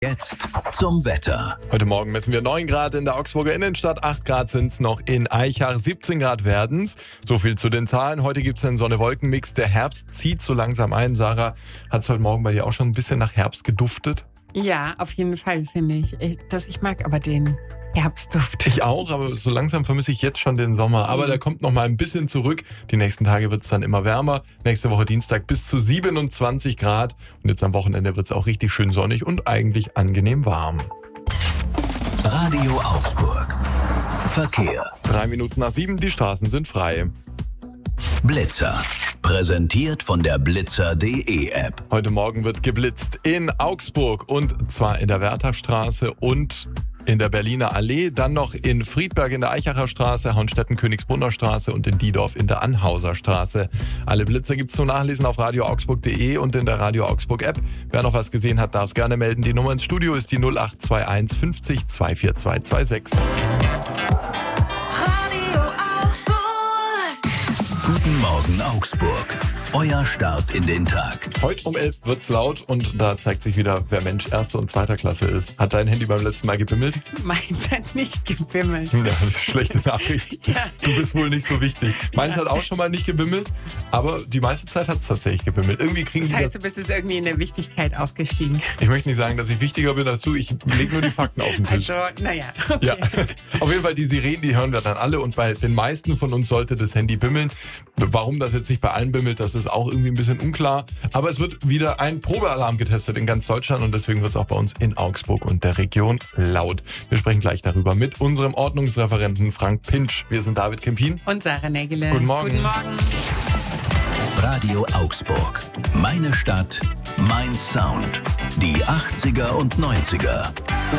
Jetzt zum Wetter. Heute Morgen messen wir 9 Grad in der Augsburger Innenstadt, 8 Grad sind's noch in Aichach, 17 Grad werden's. So viel zu den Zahlen. Heute gibt's einen Sonne-Wolken-Mix. Der Herbst zieht so langsam ein. Sarah, hat's heute Morgen bei dir auch schon ein bisschen nach Herbst geduftet? Ja, auf jeden Fall, finde ich. Ich mag aber den Herbstduft. Ich auch, aber so langsam vermisse ich jetzt schon den Sommer. Aber der kommt noch mal ein bisschen zurück. Die nächsten Tage wird's dann immer wärmer. Nächste Woche Dienstag bis zu 27 Grad. Und jetzt am Wochenende wird's auch richtig schön sonnig und eigentlich angenehm warm. Radio Augsburg. Verkehr. 3 Minuten nach 7, die Straßen sind frei. Blitzer. Präsentiert von der blitzer.de App. Heute Morgen wird geblitzt in Augsburg und zwar in der Wertachstraße und in der Berliner Allee, dann noch in Friedberg in der Aichacher Straße, Hauenstetten-Königsbrunner Straße und in Diedorf in der Anhauser Straße. Alle Blitzer gibt's zum Nachlesen auf radioaugsburg.de und in der Radio Augsburg App. Wer noch was gesehen hat, darf es gerne melden. Die Nummer ins Studio ist die 0821 50 24226. Radio Augsburg. Guten Morgen Augsburg. Euer Start in den Tag. Heute um 11 wird's laut und da zeigt sich wieder, wer Mensch erster und zweiter Klasse ist. Hat dein Handy beim letzten Mal gebimmelt? Meins hat nicht gebimmelt. Ja, das ist eine schlechte Nachricht. Ja. Du bist wohl nicht so wichtig. Meins hat auch schon mal nicht gebimmelt, aber die meiste Zeit hat es tatsächlich gebimmelt. Irgendwie kriegen Das die heißt, du bist jetzt irgendwie in der Wichtigkeit aufgestiegen. Ich möchte nicht sagen, dass ich wichtiger bin als du. Ich lege nur die Fakten auf den Tisch. Also, naja, okay. Ja, auf jeden Fall die Sirenen, die hören wir dann alle und bei den meisten von uns sollte das Handy bimmeln. Warum das jetzt nicht bei allen bimmelt, das ist auch irgendwie ein bisschen unklar. Aber es wird wieder ein Probealarm getestet in ganz Deutschland und deswegen wird es auch bei uns in Augsburg und der Region laut. Wir sprechen gleich darüber mit unserem Ordnungsreferenten Frank Pintsch. Wir sind David Kempin. Und Sarah Nägele. Guten Morgen. Guten Morgen. Radio Augsburg. Meine Stadt, mein Sound. Die 80er und 90er.